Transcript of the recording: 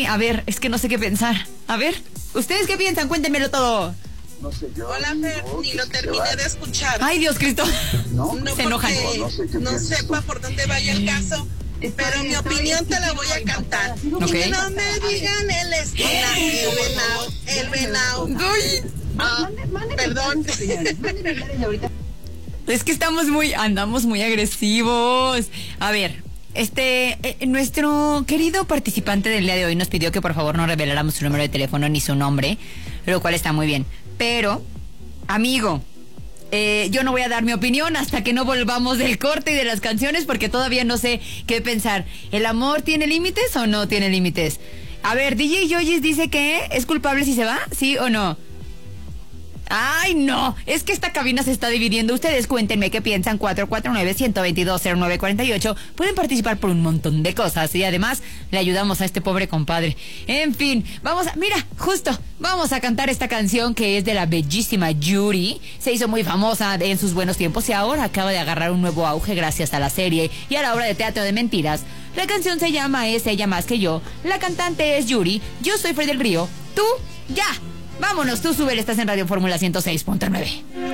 a ver, es que no sé qué pensar. A ver, ¿ustedes qué piensan? Cuéntenmelo todo. No sé, yo. Hola, Fer, ni lo terminé de escuchar. Ay, Dios Cristo. No, No, se enojan. no sepa por dónde vaya el caso. Pero mi opinión te la voy a cantar. Ok. Y que no me digan el esquina, el venao. Uy, Perdón. es que andamos muy agresivos. A ver, nuestro querido participante del día de hoy nos pidió que por favor no reveláramos su número de teléfono ni su nombre, lo cual está muy bien. Pero, amigo, yo no voy a dar mi opinión hasta que no volvamos del corte y de las canciones, porque todavía no sé qué pensar. ¿El amor tiene límites o no tiene límites? A ver, DJ Yoyis dice que es culpable si se va, ¿sí o no? ¡Ay, no! Es que esta cabina se está dividiendo. Ustedes cuéntenme qué piensan. 449-122-0948. Pueden participar por un montón de cosas y además le ayudamos a este pobre compadre. En fin, vamos a cantar esta canción que es de la bellísima Yuri. Se hizo muy famosa en sus buenos tiempos y ahora acaba de agarrar un nuevo auge gracias a la serie y a la obra de teatro de mentiras. La canción se llama Es ella más que yo. La cantante es Yuri. Yo soy Fred del Río. Tú, ya. Vámonos, tú súbele, estás en Radio Fórmula 106.9.